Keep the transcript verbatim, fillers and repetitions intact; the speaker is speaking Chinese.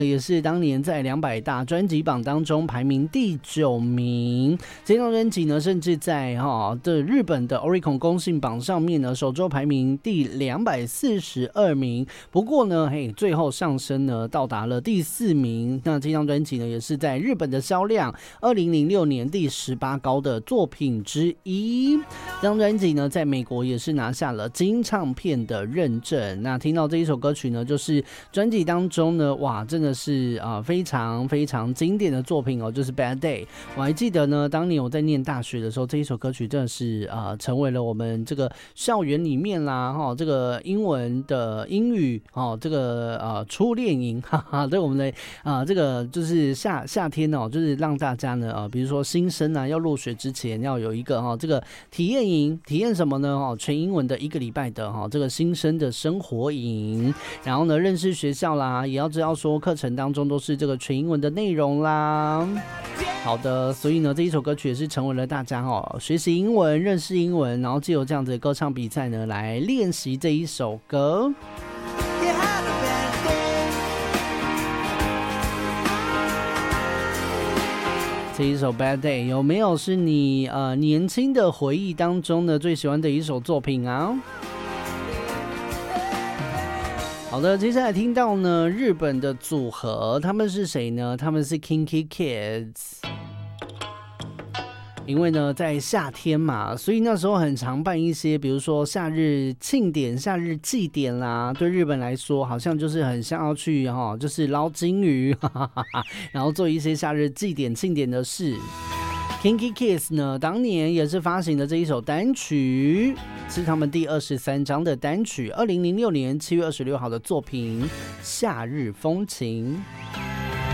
也是当年在两百大专辑榜当中排名第九名。这张专辑呢，甚至在哈、哦、的日本的 Oricon 公信榜上面呢，首周排名第两百四十二名。不过呢，嘿，最后上升呢，到达了第四名。那这张专辑呢，也是在日本的销量二零零六年第十八高的作品之一。这张专辑呢，在美国也是拿下了金唱片的认证。那听到这一首歌曲呢，就是专辑当中呢，哇，真的是啊、呃、非常非常经典的作品哦，就是 Bad Day。我还记得呢，当年我在念大学的时候，这一首歌曲真的是啊、呃、成为了我们这个校园里面啦哈、哦，这个英文的英语哦，这个呃初恋营，哈哈，对我们的啊、呃、这个就是夏夏天哦，就是让大家呢呃，比如说新生啊要入学之前要有一个哈、哦、这个体验营，体验什么呢？哦，全英文的一个礼拜的哈、哦、这个新生的生活营，然后呢认识学校啦，也要知道说课程当中都是这个全英文的内容啦。好的，所以呢这一首歌曲也是成为了大家哦学习英文、认识英文，然后藉由这样子的歌唱比赛呢来练习这一首歌。这一首 Bad Day 有没有是你呃年轻的回忆当中呢最喜欢的一首作品啊？好的，接下来听到呢日本的组合，他们是谁呢？他们是 Kinky Kids。因为呢在夏天嘛，所以那时候很常办一些比如说夏日庆典、夏日祭典啦，对日本来说好像就是很像要去、哦、就是捞金鱼哈哈哈哈，然后做一些夏日祭典庆典的事。Kinky Kids 呢当年也是发行的这一首单曲，是他们第二十三张的单曲，二零零六年七月二十六号的作品《夏日风情》。